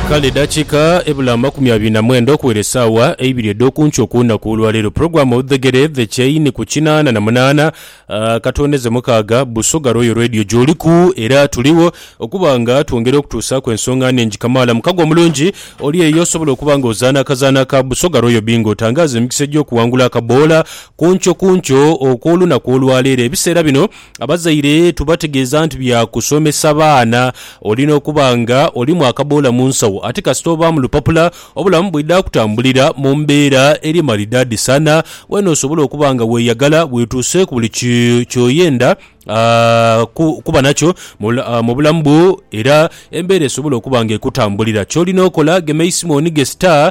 kale dakika ebula 29 okuwera essaawa 2 kuncho olwaleero puroguramu Udhegere the Chain ku 88 katondeze mukaaga Busoga Royal Radio gy'oliku era tuliwo okuba nga twongera okutuusa ku ensonga nnengi Kamala mukagwa omulungi oli eyo osobola okuba nga ozaana akazaana ka Busoga Royal Bingo otangaaza emikisa gy'okuwangula akaboola kuncho okw'olunaku olwaleero. Ebiseera bino abazaire tubategeeza nti byakusomesa baana olina okuba nga olimu akaboola mu nsawo ate kasita oba mu lupapula obulamu bwidda kutambulira mu mbeera eri maridadi sana wena osobola okuba nga weeyagala weetuuse ku buli kyoyenda kuba nakyo mu bulamu bwo era embeera esobola okuba nga ekutambulira. Kyolina okola gema isimoni ge star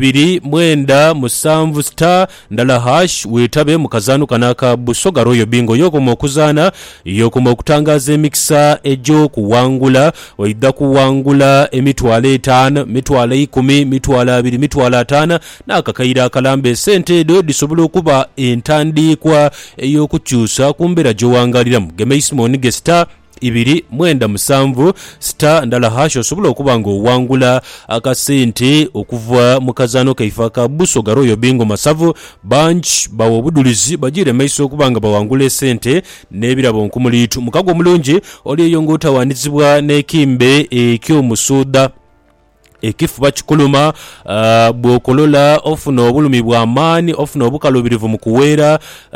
297 star ndala hash weetabe mu kazaano kanaka Busoga Royal Bingo yokoma okuzaana yokoma okutangaaza emikisa egy'okuwangula oidda kuwangula emitwalo 5 mitwalo 10 mitwalo 2 mitwalo 5 n'akakaira akalambe. Sente edo disobola okuba entandikwa ey'okukyusa ku mbeera gy'owangalira gema isimoni ge star 297 star ndala hash osobola okuba nga owangula akasente okuva mu kazaano kaifa ka Busoga Royal Bingo masavu bunch bawo obudulizi bagire maiso okuba nga bawangula esente n'ebirabo nkumuliitu. Mukagwa omulungi oli eyo ng'otawaanizibwa n'ekimbe eky'omusuuda ekifuba kikuluma bw'okolola ofuna obulumi bw'amaani ofuna obukalubirivu mu kuweera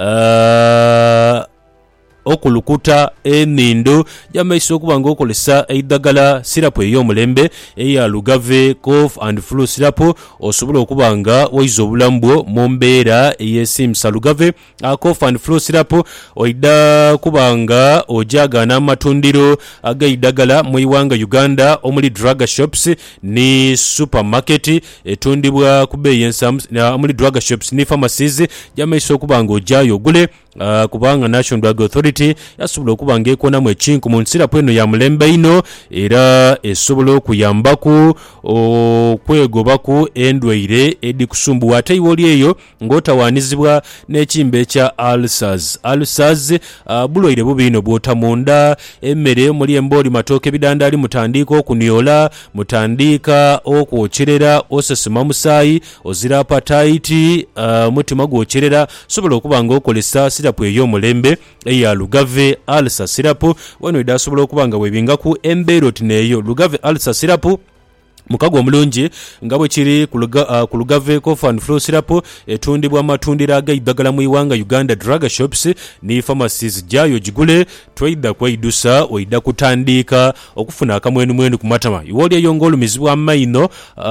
okulukuta enindo jamaiso okuba nga okolesa eidagala sirapu ey'omulembe eya Lugave cough and flu sirapu osobola okuba nga waiza obulamu bwo mu mbeera eyesimisa. Lugave cough and flu sirapu oida kuba nga ojagana amatundiro ag'eidagala mu iwanga Uganda omuli drug shops ni supermarket etundibwa ku bbeeyi ensamu omuli drug shops ni pharmacies jamaiso okuba nga ojayo ogule kubanga National Drug Authority yasobola okuba nga ekonamu ekinku mu nsirapu eno ya mulembe ino era esobola okuyambaku okwegobaku endwaire edi kusumbuwa ate iwoli eyo ng'otawaanizibwa n'ekimbe ekya ulcers bulwaire bubino bw'otamunda emmere omuli embooli matooke bidandaali mutandiika okunyola mutandiika okwokyerera osesema musaayi ozira apatite mutima gwokyerera sobola okuba nga okolesa sirapu ey'omulembe eya Lugave ulcer sirapu wano edasobola okuba nga webingaku embeeroti neeyo Lugave ulcer sirapu mukagwa omulungi nga bwe kiri ku Lugave cough and flu sirapu etundibwa amatundiro ag'eidagala mu iwanga Uganda drug shops ni pharmacies jayo gigule twaidda kweidusa oidda kutandika okufuna akamwenumwenu ku matama iwoli eyo ng'olumizibwa amaino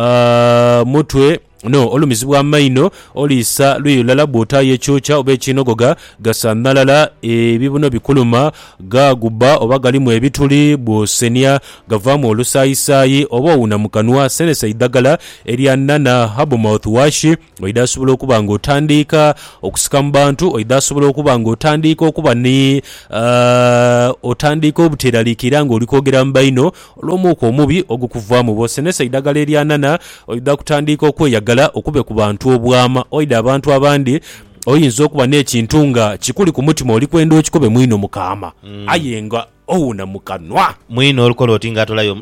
mutwe no olumizibwa amaino olisa luyulala bwota yekyokya oba ekinogoga gasanalala ebibuno bikuluma gaguba oba galimu ebituli bwosenya gavamu olusaayisayi oba owuna mukanwa senesa idagala erya nana habo mouthwash oida asobola okuba nga otandika okusika mu bantu oida asobola okuba nga otandika okuba ni otandika obuteraliikira nga oli kwogera mu baino olw'omuuka omubi ogukuvaamu bwosenesa idagala erya nana oida kutandika okweyaga okube ku bantu obwama oida abantu abandi oyinza okuba n'ekintu nga kikuli ku mutima oli kwenda okikobe mwino mukama ayenga owuna mukanwa mwino olukola otinga atolayo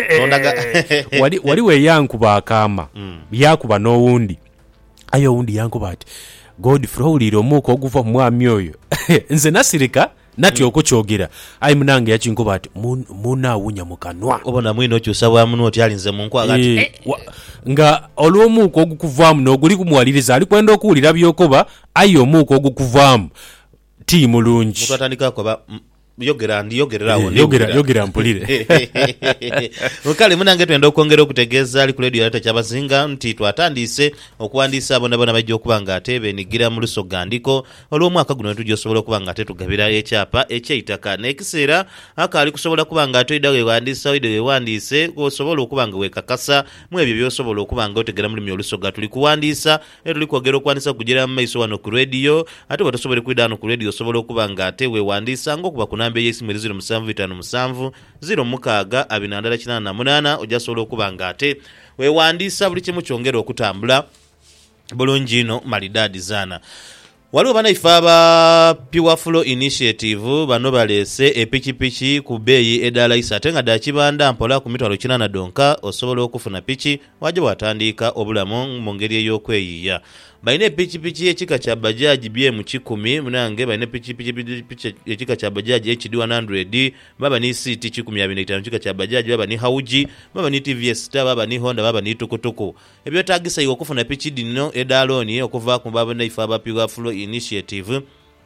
wali weyankuba akama yakuba n'owundi ayo owundi yankuba ati Godfrey owulira omuuka oguva mu mwami oyo nze nasirika nati okukyogera ayi munange yakinkuba ati munaawunya mukanwa obona mwino okyusa bwamu n'oti alinze mu nkwaga ati nga olw'omuuka ogukuvaamu n'oguli kumuwaliriza ali kwenda okuwulira byokoba ayi omuuka ogukuvaamu ti mulungi mutu atandika koba yogererawo yogera mpulire okale munange twenda okwongera okutegeeza ali ku radio yata kyabazinga nti twatandise okuwandiisa abona bajja okuba nga ate benigira mu Lusoga ndiko olw'omwaka guno tujja osobola okuba nga ate tugabira ekyapa ekyeitaka n'ekiseera akaali kusobola okuba nga atoyida wewandiise osobola okuba nga wekakasa mu ebyo byosobola okuba nga otegera mulimi Olusoga tuli kuwandiisa tuli kwogera okuwandiisa kugera mu maiso wano ku radio ate bwetosobole kwida wano ku radio osobola okuba nga ate wewandiisa ng'okuba ku namba ey'essimu 0757 06 ojja sobola okuba nga ate wewandiisa buli kimu kyongera okutambula bulungi ino malidadi zaana. waliwo banaife aba Pure Flow Initiative bano balese epikipiki ku bbeeyi edalayisa ate nga dakibanda mpola ku mitwalo 80 donka osobola okufuna piki wajja watandika obulamu mu ngeri ey'okweyiya. Balina epikipiki ekika kya bajaji BM10 munange balina epikipiki ekika kya bajaji HD100 baba ni CT 125 ekika kya bajaji baba ni Hauji baba ni TVS Star baba ni Honda baba ni tukutuku. Ebyo tagisa iwo okufuna piki dino edaloni okuva ku baba naife aba Pure Flow Initiative.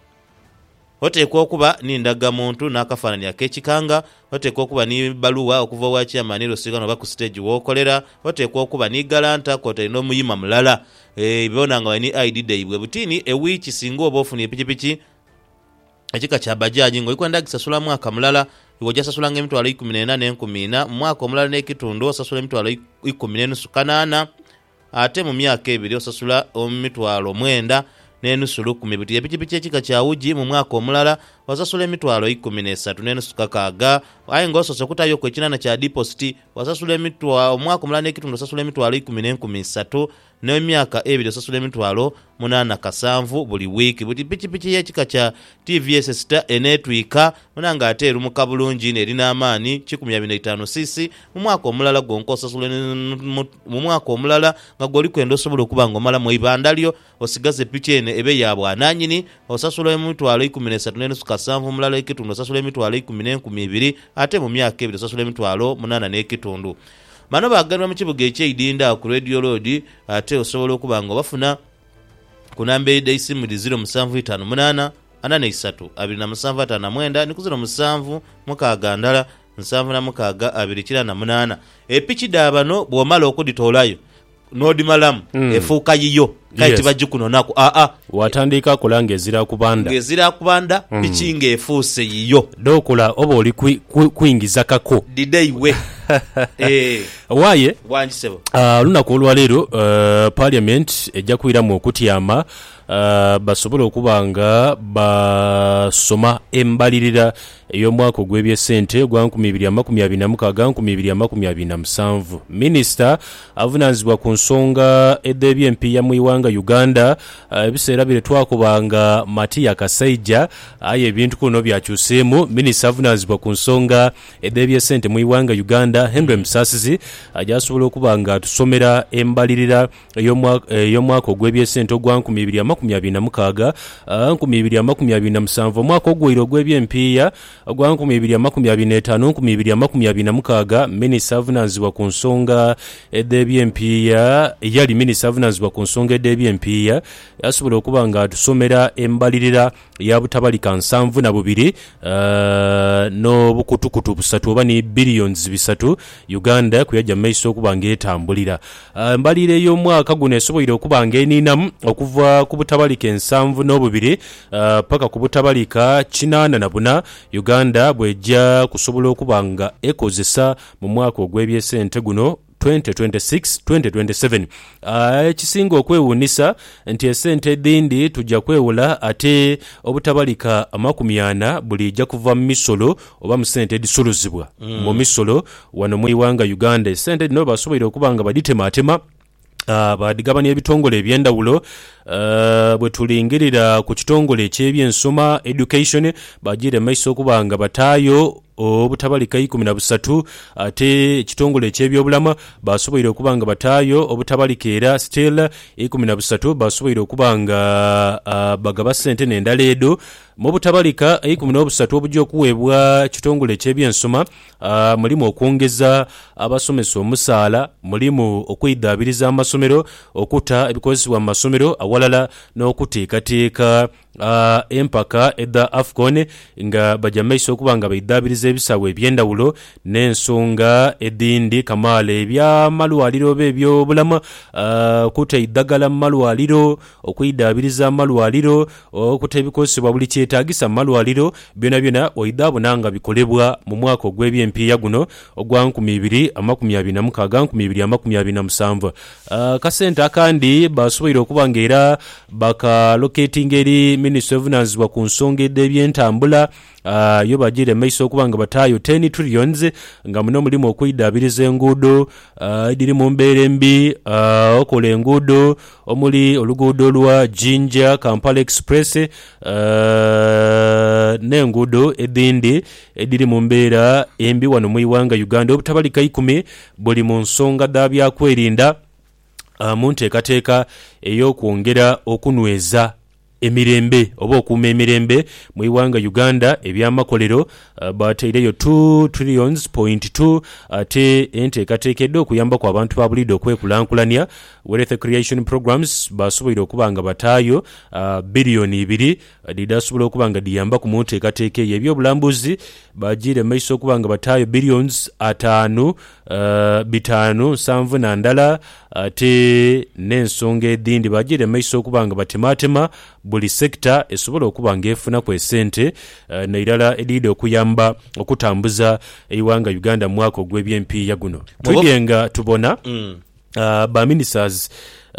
Oteekwa okuba nindaga muntu n'akafaananyi ak'ekikanga, oteekwa okuba ni baluwa okuva wa chairman Lusigano ba ku stage w'okolera, oteekwa okuba ni galanta kwotaire n'omuyima mulala. Bibona nga ni ID day bwe butini ewiki singa oba ofuna epikipiki ekika kya bajaji ng'olikwenda gisasula mwaka mulala iwo jasasula ng'emitwalo 14,000 mwaka omulala n'ekitundu osasula emitwalo 10,800 ate mu myaka ebiri osasula emitwalo 9 n'enusu 10. Buti epikipiki ekika kya Uji mu mwaka omulala wasasula emitwalo 13 n'enusu 6 aye ng'osoose okutayo ku ekinana kya deposit wasasula emitwalo omwaka omulala n'ekitundu osasula emitwalo 13 n'emyaka ebiri osasula emitwalo 87 buli wiiki. Buti pikipiki y'ekika kya TVS Star enetwika munanga ate erumuka bulungi n'erina amaanyi 125cc mu mwaka omulala gonko osasula mu mwaka omulala nga gwoli kwenda osobola okuba ng'omala mu ibanda lyo osigaze piki ene ebe ya bwananyini osasula emitwalo 13 n'enusu 7 omulala ekitundu osasula emitwalo 10,200 ate mu myaka ebiri osasula emitwalo 8 n'ekitundu. Bano baganwa mu kibuga eky'Idinda ku Radio Road ate osobola okuba nga bafuna ku namba y'essimu 0758 43 2759 ni ku 07 mukagandala 76 298. Epiki dabano bw'omala okuditoolayo n'odimalamu efuuka yiyo kale tibagikunonaku watandika kola ng'ezira kubanda piki ng'efuuse yiyo dokola oba oli kuyingiza kako dideiwe waaye bwanjisebo lunaku olwaleero parliament ejja kuyiramu okutyama basobole okuba nga basoma embalirira ey'omwaka ogw'ebyesente gwa 2026-2027. Minisita avunaanyizibwa ku nsonga ed'ebyempiya mu iwanga Uganda ebiseera bire twakubanga Matiya Kasaija aye ebintu kuno byakyuseemu. Minisita avunaanyizibwa ku nsonga ed'ebyesente mu iwanga Uganda Henry Musasizi ajasobola okuba nga atusomera embalirira ey'omwaka ogw'ebyesente ogwa 2026-2027 omwaka ogw'oiro ogw'ebyempiya ogwa 2025-2026. Minisita avunaanyizibwa ku nsonga ed'ebyempiya yali minisita avunaanyizibwa ku nsonga ed'ebyempiya yasobola okuba nga atusomera embalirira ya butabalika 72 n'obukutukutu 3 oba ni billions 3 Uganda kuyajja maiso okuba nga etambulira. Embalirira ey'omwaka guno esoboire okuba nga eninamu okuva ku butabalika 72 paka ku butabalika 84 Uganda bwejja kusobola okuba nga ekozesa mu mwaka ogw'ebyesente guno 2026-2027. Ekisinga okwewunisa nti esente edindi tujja kwewula ate obutabalika 40 buli ijja kuva mu misolo oba mu sente edisuluzibwa mu misolo wano mu iwanga Uganda. Esente dino basoboire okuba nga baditematema badigabana ebitongole ebyendawulo bwe tulingirira ku kitongole eky'ebyensoma education bajire maiso okuba nga bataayo obutabalika 13 ate ekitongole eky'ebyobulamu basoboire okuba nga bataayo obutabalika era still 13 basoboire okuba nga bagaba sente n'endala edo mu butabalika 13 obujja okuweebwa kitongole eky'ebyensoma mulimu okwongeza abasomesa omusaala, mulimu okwedaabiriza amasomero, okutta ebikozesebwa mu masomero awalala n'okuteekateeka empaka edda AFCON nga bajja maiso okuba nga baiddaabiriza ebisawo ebyendawulo n'ensonga edindi kamaala ebyamalwaliro by'ebyobulamu okutta eddagala mu malwaliro, okwedaabiriza amalwaliro, okutta ebikozesebwa buli kyetaagisa mu malwaliro byonna oiddaabona nga bikolebwa mu mwaka ogw'ebyempiya guno ogwa 2026-2027. Kasente akandi basoboire okuba nga era era bakalocating eri Ministry of Finance ku nsonga eby'entambula yo bagire maiso okuba nga bataayo 10 trillions nga muno mulimu okuyidabiriza enguudo ediri mu mbeera embi okola enguudo omuli oluguudo lwa Jinja Kampala Express n'enguudo edindi ediri mu mbeera embi wano mu iwanga Uganda obutabalika 10 buli mu nsonga da byakwerinda mu nteekateeka ey'okwongera okunyweza emirembe oba okuuma emirembe mu iwanga Uganda ebyamakolero bateireyo 2 trillions point 2 ate enteekateekedde okuyamba ku abantu ba bulido okwekulankulanya wealth creation programs basobola okuba nga bataayo biliyoni 2 didasobola okuba nga diyamba ku mu nteekateeka y'ebyobulambuzi bagire maiso okuba nga bataayo billions 5 na ndala ate n'ensonga edindi bagire maiso okuba nga batematema buli sekta esobola okuba nga efuna ku esente nairala edidi okuyamba okutambuza eiwanga Uganda mu mwaka ogw'ebyempiya guno tulyenga tubona ba ministers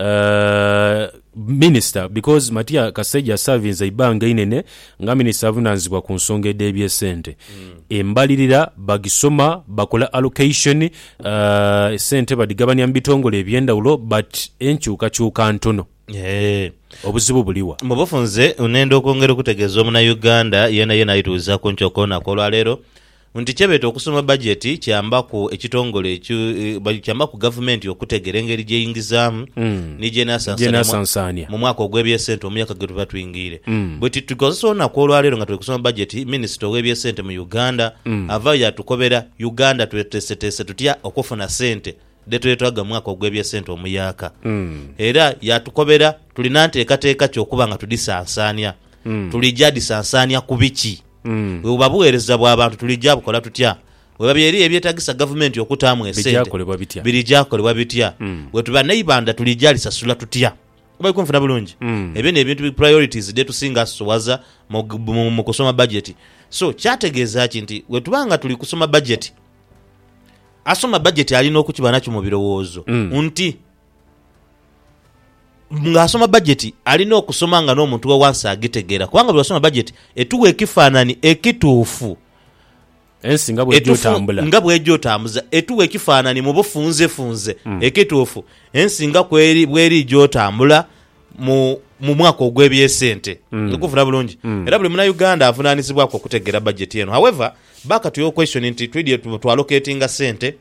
minister because Matia Kaseja Savinza ibanga inene nga minister avunanzibwa ku nsonga eby'esente embalirira bagisoma bakola allocation sente badigabanya mu bitongole ebyendawulo but enkyukakyuka ntono obuzibu buliwa mu bufunze unenda okwongera okutegeeza omuna Uganda yena ayituuza ku nkyokona kolwaleero nti kyebeta okusoma budget kyamba ku ekitongole kyamba ku government okutegera engeri gyeyingizaamu ni gyenasansanya mu mwaka ogw'ebyesente omuyaka gwe tuba tuyingire bwe tukozesa olunaku olwaleero nga tuli kusoma budget minisita ow'ebyesente mu Uganda avayo yatukobera Uganda tweteeseteese tutya okufuna sente detwetwaga mwaka ogw'ebyesente omuyaka era yatukobera tulina nteekateeka ky'okuba nga tudisansanya tulijja disansanya ku biki bwe buweereza bw'abantu tulijja bukola tutya bwe byeri ebyetagisa gavumenti okutaamu esente birijjakolebwa bitya bwe tuba neibanda tulijja lisasula tutya kuba kunfuna bulungi ebyo n'ebintu priorities de tusinga sowaza mu kusoma budget so kyategeeza nti bwe tubanga tuli kusoma budget asoma budget alina okukiba nakyo mu birowoozo nti ngasoma budget alina okusoma nga n'omuntu wa wansi agitegeera kubanga bw'asoma budget etuwa ekifaanani ekituufu ensi nga bw'egyotambuza etuwa ekifaanani mu bufunzefunze ekituufu ensi nga bw'eri gyotambula mu mwaka ogw'ebyesente okufuna bulungi era buli muna Uganda avunaanizibwako okutegeera budget eno however back to your question nti twidye twalocatinga sente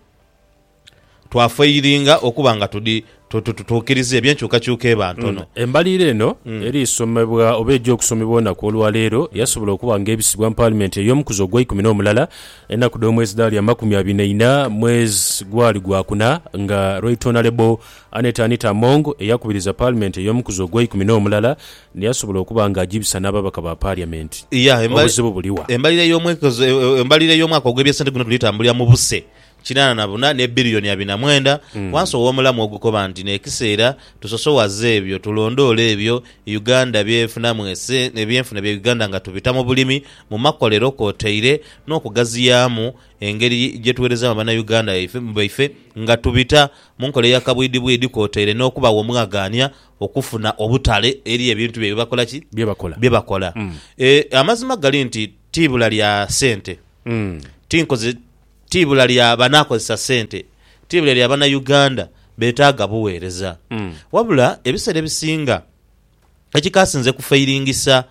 twafairinga okuba nga tutuukiriza ebyenkyukakyuka ebantono embalire eno eri isomebwa oba ejja okusomebwa olunaku olwaleero yasobola okuba nga ebisibwa mu paalamenti ey'omukuzi ogw'11 ennaku d'omwezi daalya 24 mwezi gwali gwakuna nga Right Honorable Anita Among eyakubiriza paalamenti ey'omukuzi ogw'11 neyasobola okuba nga agibisa n'ababaka ba paalamenti obuzibu buliwa embalire y'omwaka ogw'ebyesente guno tulitambulira mu buse 84 ne biliyoni 29 wansi ow'omulamu ogukoba nti n'ekiseera tusosowaze ebyo tulondoole ebyo Uganda byefunamu ebyenfuna bya Uganda nga tubita mu bulimi mu makolero kwoteire n'okugaziyaamu engeri gye tuweereza abana Uganda baife nga tubita mu nkola y'akabwidibwidi kwoteire n'okubawa omwagaanya okufuna obutale eri ebintu bye bakola ki bye bakola amazima gali nti tibula lya sente tinkoze tibula lya banakozesa sente tibula lya bana Uganda betaaga buweereza wabula ebiseera ebisinga ekikasinze kufairingisa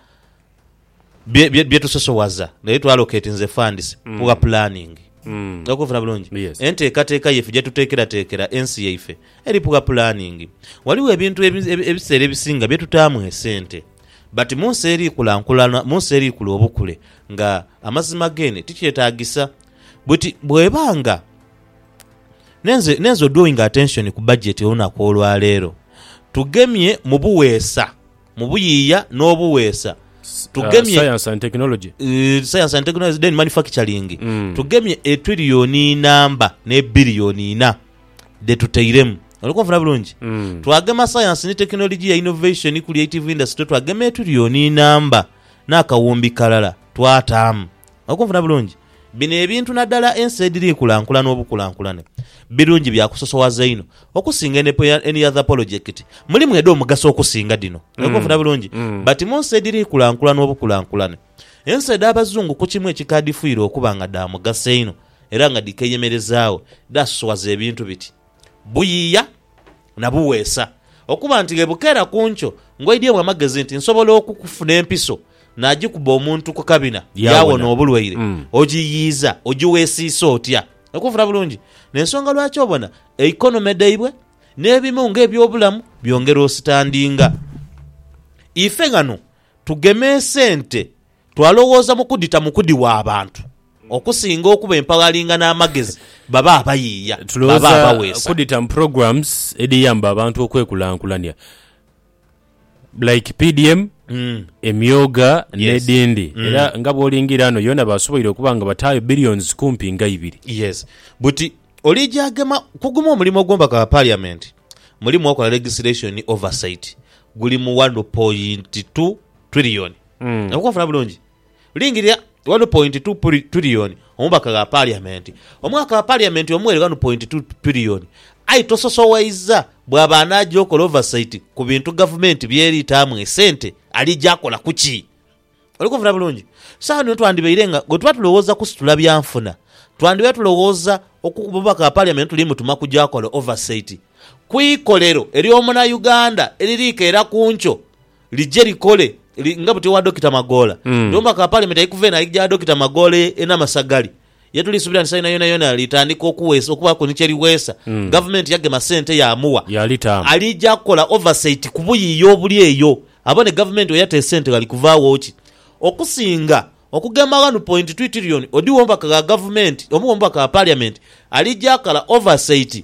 byetusosowaza naye twalocatinze funds poor planning okufuna bulungi enteekateeka yeffe gye tuteekerateekera ensi yaife eri poor planning waliwo ebintu ebiseera ebisinga byetutaamu esente but munsi eri kulankulana munsi eri kula obukule nga amazima gene tikyetaagisa bwebanga nenzo drawing attention ku budget olunaku olwaleero tugemye mu buweesa mu buyiiya n'obuweesa tugemye science and technology then manufacturing tugemye etriliyoni namba ne biliyoni 4 de tuteiremu olikonfuna bulungi twagema science ne technology ya innovation creative industry twagema etriliyoni namba n'akawumbi kalala twataamu olikonfuna bulungi bino ebintu naddala ensi ediri kulankulana obukulankulane birungi byakusosowaza ino okusinga any other project mulimu edda omugaso okusinga dino okufuna bulungi but munsi ediri kulankulana obukulankulane ensi edda abazungu ku kimu ekikadifuire okuba nga dda mugaso ino era nga dikeyemerezaawo dasosowaza ebintu biti buyiiya nabuweesa okuba nti gebukeera kuncho ngoidyemu amagezi nti nsobola okukufuna empiso nagikuba omuntu ku kabina yawona obulwaire ogiyiiza ogiweesiisa otya okufuna bulungi n'ensonga lwaki obona economy daibwe n'ebimu ng'ebyobulamu byongera ositandinga ife ngano tugeme sente twalowooza mukudita mukudiwa abantu okusinga okuba empalalinga n'amagezi baba abayiiya baba abaweesa kudita mu programs ediyamba abantu okwekulankulanya like PDM emyoga nedindi era nga bwolingira ano yona basoboire okuba nga bataayo billions kumpi nga 2 yes buti olijagema kuguma omulimu ogw'omubaka wa parliament mulimu okola legislation oversight guli mu 1.2 trillion okufuna bulungi lingirya 1.2 trillion omubaka wa parliament omwaka wa parliament omwere 1.2 trillion aitososowaiza bwaba anajo okola oversight ku bintu government byeritamu esente alijakola kuki olikufuna bulungi saano twandibeire nga gwe twatulowooza kusitula byanfuna twandibe tulowooza okubaka wa parliament limu tumakujakola oversight kwikolero eri omuna Uganda elirika era kuncho lije likole nga buti wa Dr. Magola omubaka wa parliament ayikuvena ayija Dr. Magola ena masagali yetulisubira nsaina yona litandika okuweesa okuba ko nikyeriweesa government yagema sente yamuwa alija kola oversight kubuyiyo obuli eyo abone government oyate sente gali kuvaawo ki okusinga okugema 1.2 trillion odiwo mbaka ga government omuwombaka wa parliament alija kala oversight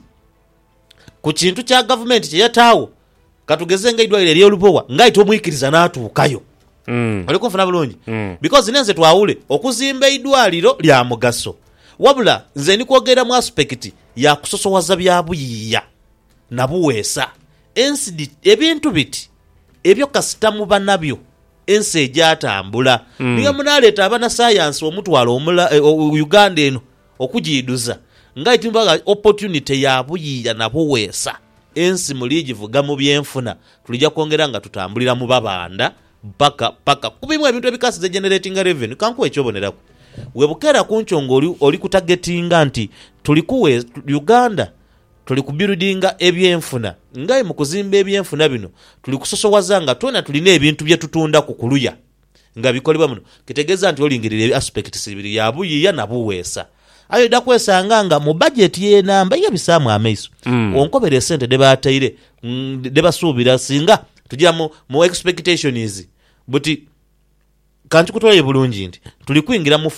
ku kintu kya government kye yataawo katugeze nga idwalire lyolupowa ngaito omwikiriza n'atuukayo oliko nfuna bulungi because nenze twawule okuzimba idwaliro lya mugaso wabula nze nikwogera mu aspect ya kusosowaza bya buyiiya nabuweesa ensi ebintu biti ebyo kasitamu banabyo ensi ejatambula niyo munaleeta abana science omutwalo Uganda eno okujiduza ngaitimbaga opportunity ya buyiiya nabuweesa ensi muligivuga mu byenfuna tulija kwongera nga tutambulira mu babanda paka kubimu ebintu ebikasize generating revenue kankuwe ekyobonerako webukera kunchongo oli kutagetinga nti tulikuwe Uganda tuli kubuildinga ebyenfuna ngai mu kuzimba ebyenfuna bino tuli kusosowaza nga twena tulina ebintu bye tutunda ku kuluya nga bikolebwa muno kitegeza nti olingirira aspect sibiri ya buyiiya nabuweesa ayo dakwesanga nga mu budget y'enamba yebisaamu amaiso onkobere sente debatayire debasuubira singa tujja mu expectation is buti kanti kutoye bulungi nti tuli kuingira mu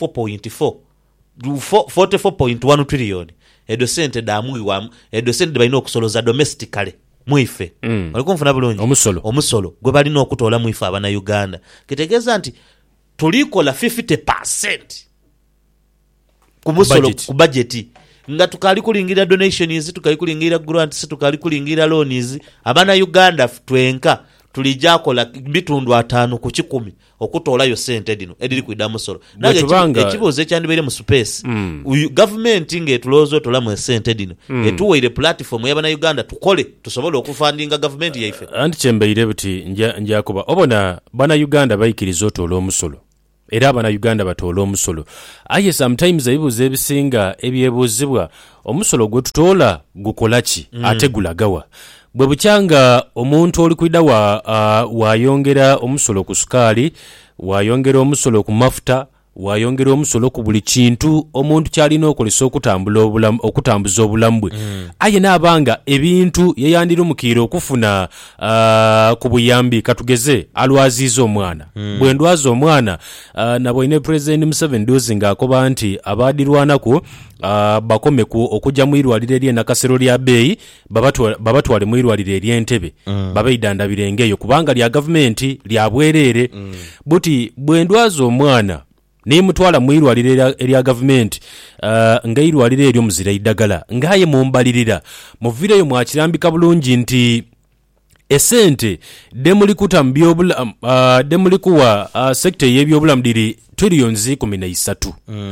44.1 trillion edo sente damuwa edo sente balina okusoloza domestically muife walikumfuna bulungi omusolo gwe balina okutoola muife abana Uganda kitegeza nti tulikola 50% ku musolo ku budget nga tukali kulingira donations tukali kulingira grants tukali kulingira loans abana Uganda twenka tulijakola bitundu 5 ku 10 okutoolayo sente dino ediri kwida musolo nage ekibuzo ekyandibere mu space government ngetuloozo tolamu sente dino etuweire platform y'abana Uganda tukole tusobole okufundinga government yaife anti chembeire buti njakuba obona bana Uganda bayikiriza otoola omusolo era abana Uganda batoola omusolo aye sometimes ebibuzo ebisinga ebyebuzibwa omusolo gwe tutoola gukolaki ate gulagawa bwe bukyanga omuntu oli kwida wayongera omusolo ku sukali wayongera omusolo ku mafuta wayongera omusolo ku buli kintu omuntu kyalina okolesa okutambuza obulamu bwe aye n'abanga ebintu yeyandirumukira okufuna ku buyambi katugeze alwaziza omwana bwe ndwaza omwana nabwoine President Museveni dozi ng'akoba nti abadirwanako bakomeku okujja mu irwaliro ery'enakasero lya beeyi babatwale mu irwaliro ery'Entebbe babeidandabire ngeyo kubanga lya gavumenti lya bwereere buti bwe ndwaza omwana nimutwala mu irwaliro erya gavumenti nga irwaliro eryo muzira iddagala ngaye mumbalirira muvireyo mwakirambika bulungi nti esente demulikuta mbyobulamu demulikuwa sekta y'ebyobulamu diri trillions 13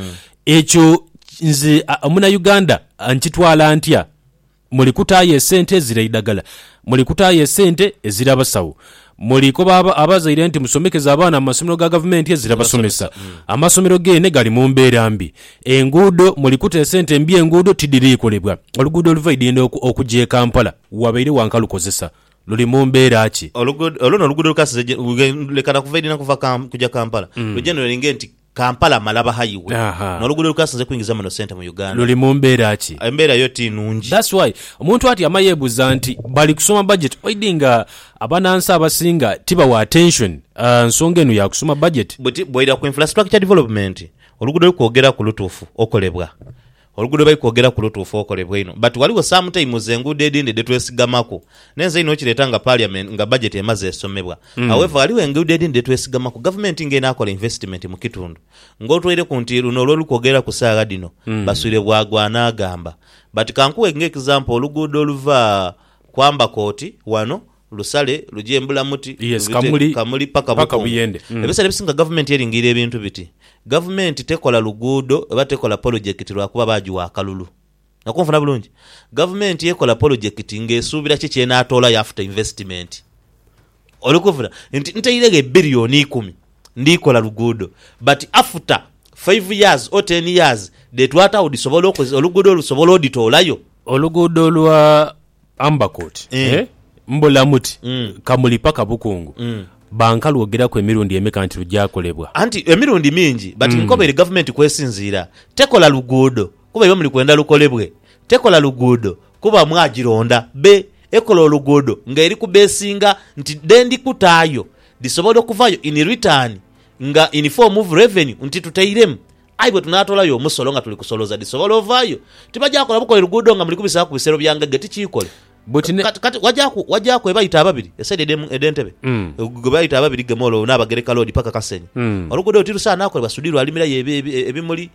ekyo nze omuna Uganda nkitwala ntya muli kutaayo esente ezira idagala muli kutaayo esente ezira abasawo muliko abazaire nti musomekeza abaana mu masomero ga gavumenti ezira basomesa amasomero gene gali mu mbeera mbi enguudo muli kuta esente mbi enguudo tidiriikolebwa oluguudo oluvaidinde okujja Kampala wabaire wankalukozesa luli mu mbeera ki oluguudo lukasize lekana kuvaidina kuva kujja Kampala lugendo linge nti Kampala Malaba highway n'oluguudo lukasinze kuyingiza muno sente mu Uganda luli mu mbeera ki embeera yo tinungi. That's why omuntu ati amayebuza nti bali kusoma budget oidinga abanansi abasinga tiba wa attention nsonga eno ya kusoma budget bwira ku infrastructure development oluguudo lukwogera ku lutuufu okolebwa oluguudo bayikwogera ku lutuufu okolebwa ino but waliwo sometimes enguudo edindi detwesigamako nenze ino kireeta nga parliament nga budget emaze esomebwa however waliwo enguudo edindi detwesigamako government ngena akola investment mu kitundu ng'otwere ku nti luno olwolukwogera ku saaga dino baswire bwagwa n'agamba but kankuwe ng'example oluguudo oluva kwamba kooti wano lusale lujembula muti yes, kamuli paka buyende ebisale bisinga government yeringira ebintu biti government tekola luguudo eba tekola project lwakuba bajiwa akalulu nakonfuna bulungi government yekola project ng'esuubira ki kyena atola after investment olukuvuna ntayirege bilioni 10 ndikola luguudo but after 5 years or 10 years detwata odisobola oluguudo olusobola oditolayo oluguudo lwa Ambakot mbulamuti kamuli paka bukungu banka lwogera ku emirundi emeka nti lujjakolebwa anti emirundi mingi but nkobere government kwesinziira tekola luguudo kuba ibo muli kwenda lukolebwe tekola luguudo kuba mwagironda be ekola oluguudo ng'eri kubesinga nti dendi kutaayo disobola okuvayo in return nga in form of revenue nti tutairemu aibo tunatolayo omusolo nga tuli kusoloza disobola ovayo tibajakola bukola luguudo nga muli kubisa ku bisero byangage tikikole kati wajako ebayita ababiri esede edentebe bayita ababiri gemolo n'abagereka lodi paka kasenyi oluguudo tirusa nakole basudirwa alimira ebimuli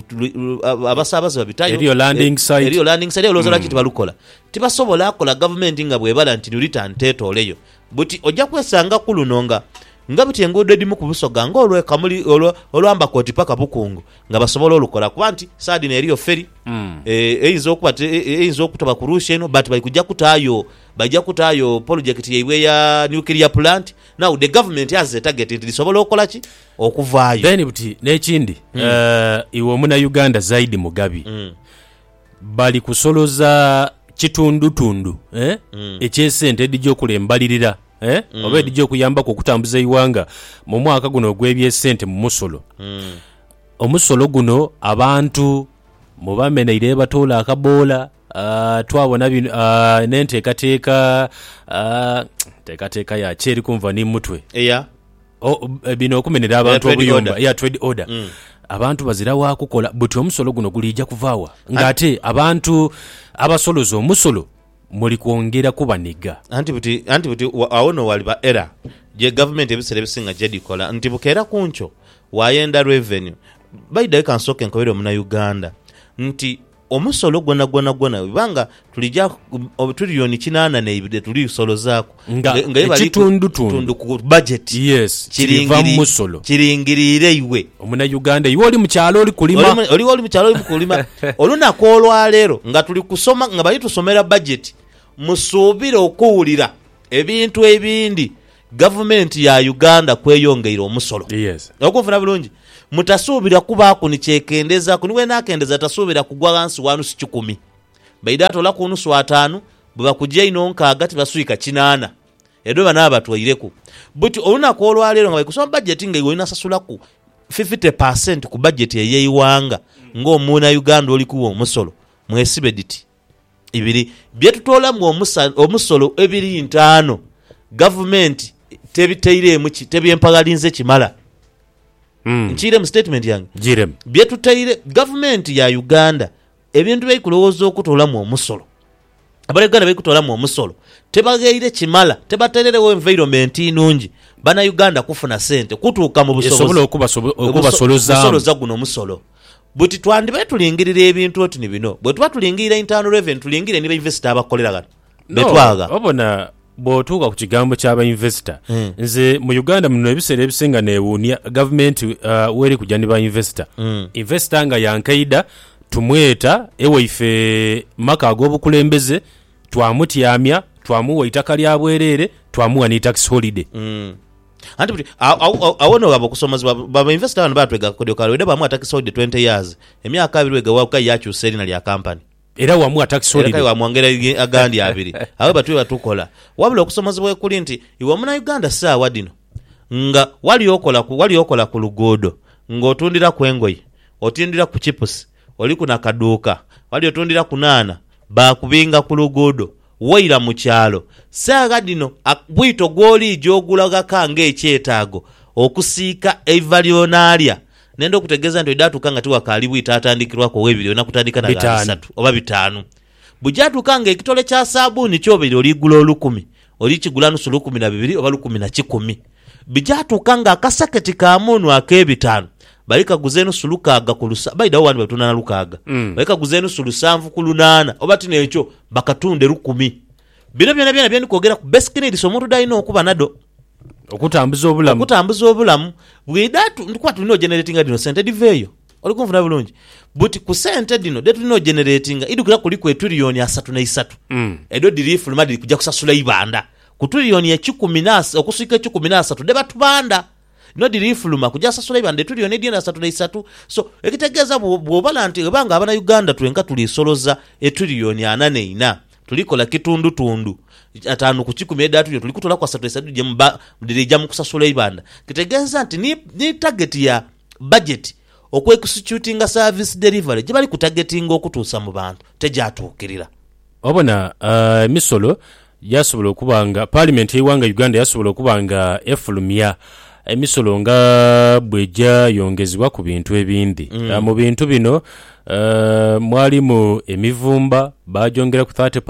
abasabaze babitayo eriyo landing site olozala kiti balukola tibasobola akola government nga bwebala nti return tetoleyo buti ojja kwesanga kulunonga nga buti enguudo edimu ku busoga ng'olwe kamuli olwamba koti paka bukungu nga basobola olukola kuba nti saadi n'eriyo feri eyinza okutoba ku rusha eno but bajja kutaayo project yaibwe ya nuclear plant now the government has a target nti lisobola okukola ki okuvaayo then buti n'ekindi iwe omuna Uganda zaidi mugabi bali kusoloza kitundutundu ekyesente edijja okulembalirira oba edijja okuyambako okutambuza iwanga mu mwaka guno ogw'ebyesente mu musolo omusolo guno abantu mubameneire batoola akaboola twabona n'enteekateeka ya kyeri kumva n'imutwe bino okumenera abantu obuyumba ya trade order abantu bazira wakukola buti omusolo guno gulijja kuvaawa ng'ate abantu abasoloza omusolo muli kwongera kubaniga anti buti awono wali ba era je government ebisere bisinga jedikola nti bukera kuncho wayenda revenue baida kansoke nkobere mu Uganda nti omusolo gona banga tulija obutuliyoni 8 n'ebide tuli solozaako nga ekitundu ku budget yes kiriva musolo kiringirire iwe omuna Uganda iwe oli mu kyalo oli kulima oli mu kyalo oli kulima olunako olwaleero nga tuli kusoma nga bali tusomera budget musuubire okuwulira ebintu ebindi government ya Uganda kweyongeira omusolo yes okufuna bulungi mutasuubira kubaako nikyekendeza kuniwe nakendeza tasuubira kugwa wansi wanu si 10 baida tola ku nusu 5 bwa kujja ino nkaaga basuika 8 edo bana batwayireku but olunako olwaleero nga bakusoma budget nga iwe nasasulaku 50% ku budget yeyiwanga ng'omuna Uganda oli kuwa omusolo mwesibe diti ibiri byetutola mu omusolo ebiri 5 government tebiteiremu tebyempagalinze kimala nchire mu statement yange jirem byetutaire government ya Uganda ebintu byekulowooza okutola mu omusolo abalegana bekutola mu omusolo tebageire kimala tebatererewo environment inungi bana Uganda kufuna sente kutuuka mu busobozi okubasoloza guno omusolo buti twandibe tulingirira ebintu oti ni bino bwe tuba tulingirira internal revenue tulingire niba investor abakolera gano betwaga obona bw'otuuka ku kigambo ky'abainvesita nze mu Uganda muno ebiseera ebisinga neewuunya gavumenti weri kujja ne bainvesita invesita nga yankaida tumweta ewaife maka ag'obukulembeze twamutyamya twamuwa ettaka lya bwereere twamuwa ne tax holiday anti awono wabo kusomazibwa bainvesita bano batwega kodyo kalwede bamuwa tax holiday 20 years emyaka 2 wegawaka yakyusa erina lya kampani era wamuwa tax holiday era wamwongera agandi abiri awe batwe batukola wabula okusomazibwa ekuli nti iwe muna Uganda saawa dino nga wali okola ku luguudo ng'otundira ku engoyi otundira ku chipusi oli kuna kaduuka wali otundira ku naana bakubinga ku luguudo woyira mu kyalo saaga dino bwito gw'oli gy'ogulagaka ng'ekyetaago okusiika eiva lyonaalya nendo okutegeeza nti edatuuka nga tiwakaali bwita atandikirwako webiri olina kutandika na 3 oba 5 bujatuuka nga ekitole kya saabuuni kyobiri oligula 10 olikigula nusu 12 oba 10 bijatuuka nga akasaketi ka munu ak'ebitaano balikaguze nusu 6 ku lusa baidawo wandi batunda na 6 balikaguze nusu 7 ku 8 oba tino ekyo bakatunde 10 bino byonna byanikwogera ku basic needs omuntu dalina okuba nado okutambuza obulamu bwidatu ndikuwa tulina generating dino sente diveyo oli kunfuna bulungi but ku sente dino de tulina generating idukira kuli ku trillion ya 33 edo dirifuluma diri kujja kusasula ibanda ku trillion ya 10 okusika 13 de batubanda no dirifuluma kujja sasula ibanda trillion ya 33 so ekitegeeza bwobalanti banga abana Uganda tulenka tulisoloza trillion ya 8 tulikola kitundu 5 ku 10 tulikutola kwa 33 jemba dirija mu kusasula ibanda kitegeeza nti ni target ya budget okwekustitutinga service delivery jibali ku targeting okutuusa mu bantu tejatuukirira obona misolo yasobola okubanga parliament y'ewanga Uganda yasobola okubanga efulumya emisolo nga bwejja yongezibwa ku bintu ebindi mu bintu bino mwalimu emivumba bajongera ku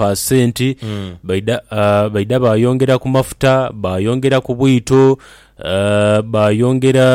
30% baida bayongera ku mafuta bayongera ku bwito bayongera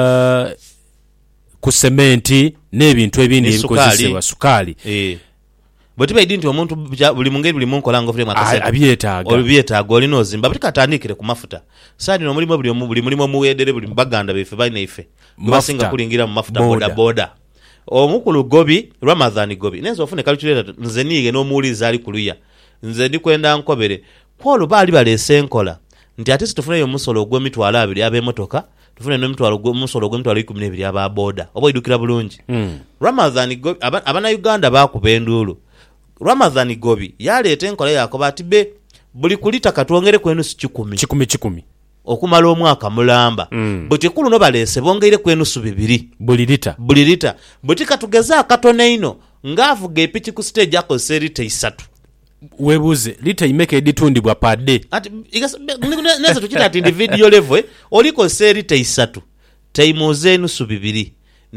ku sementi n'ebintu ebindi ebikozesebwa sukali bwe tibaidi nti omuntu buli mungeri buli munkola ngo vile mwakaseta abyetaaga olina ozimba buli katandikire ku mafuta saadi no mulimo buli mulimo muwedere buli baganda befe baina ife basinga kulingira mu mafuta boda omukulu Gobi Ramadhan Gobi nenzo ofune calculator nze niige no muuliza ali kuluya nze ndikwenda nkobere kwolo bali balese enkola nti ate situfune yo musolo gwo mitwala abiri abemotoka tufune no mitwalo gwo musolo gwo mitwalo 12 aba boda obo idukira bulungi Ramadhan Gobi abana Uganda bakubendulu Ramadhan Gobi yaleeta enkola yako batibe buli kulita katwongere kwenu 10 okumala omwaka mulamba buti kulu no balese bongeire kwenu 2 buli lita buti katugeza katone ino ngavuga epiki ku stage yako serita 3 webuze lita imeke editundibwa per day ati neza tukita ati individual level oliko serita 3 times enu 2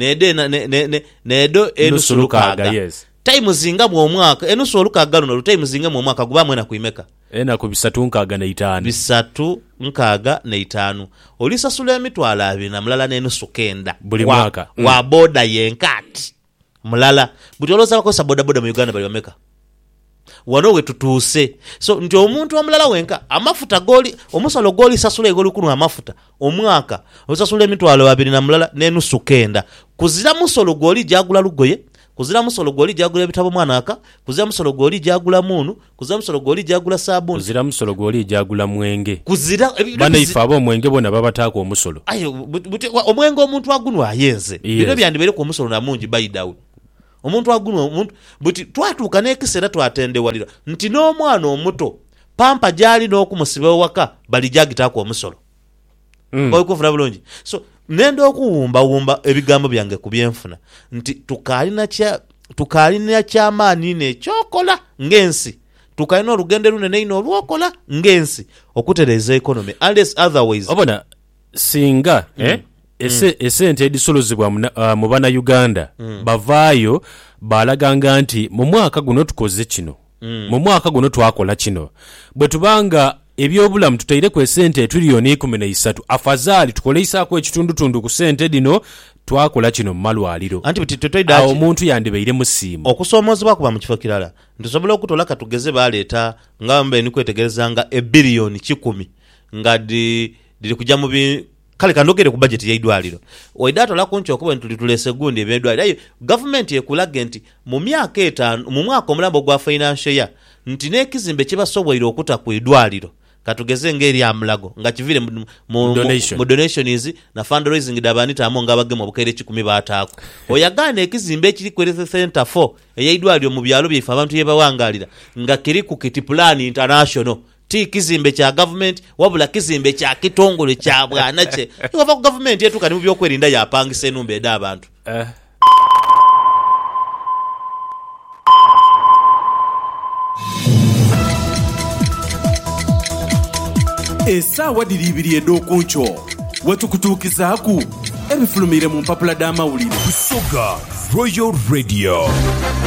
nedo enu sulukaga yes time zinga mu omwaka enusu olukaga luno time zinga mu omwaka guba mwena kuimeka ena ku 365 olisasula emitwalo 2 na mulala n'enusu 9 buli mwaka wa boda yenkati mulala buti oloza bakosa boda mu Uganda bali omeka wano we tutuuse so nti omuntu omulala wenka amafuta goli omusalo goli sasula egoli kunu amafuta omwaka osasula emitwalo 2 na mulala n'enusu 9 kuzira musolo goli jagula lugoye kuzira musolo goli jagula ebitabo mwanaka kuzira musolo goli jagula munu kuzira musolo goli jagula sabuni kuzira musolo goli jagula mwenge kuzira bana ifabo omwenge bona babatako omusolo ayo omwenge omuntu agunwa ayenze bino byandibere ku musolo na mungi baidawe omuntu agunwa omuntu buti twatuuka n'ekisera twatende walira nti n'omwana omuto pampa jali n'okumusiba waka bali jagitako omusolo okuvura bulungi so nendo okuwumba ebigambo byange kubyenfuna nti tukalina kyamaani nekyokola ng'ensi tukalina olugendo lunene ino olwokola ng'ensi okutereza economy unless otherwise obona singa esente edisolozebwa mu bana Uganda bavaayo balaganga nti mu mwaka guno tukoze kino mu mwaka guno twakola kino bwe tubanga ebyobulamu tutaire ku sente trillioni 13 afazali tukoleisaako ekitundutundu ku sente dino twakola kino mu malwaliro awo omuntu yandibeire musiimu okusoomozebwa kuba mu kifo kirala ntusobola okutola katugeze baleeta nga mbe ni kwetegerezanga ebiliyoni 10 nga diri kujja mu kale kandogere ku budget y'eidwaliro oidatola kuncho okuba ntulitulese gundi ebyedwaliro ayo government yekulage nti mu myaka 5 mu mwaka omulambo gwa financial year nti n'ekizimbe kibasobwere okuta ku idwaliro katugeze ngeri amulago nga kivire mu donations na fundraising dabanita amo nga bagema obukere 10 bataako oyagana ekizimbe ekiri ku health center 4 ey'eidwaliro mu byalo byefa abantu yebawangalira nga kiri ku kiti plan international ti kizimbe kya government wabula kizimbe kya kitongole kya bwana kye iwava ku government yetu kani mu byokwerinda yapangisa enumba eda abantu Essaawa diri 2 ed'okunkyo wetukutuukizaaku ebifulumire mu mpapula d'amawulire Busoga Royal Radio.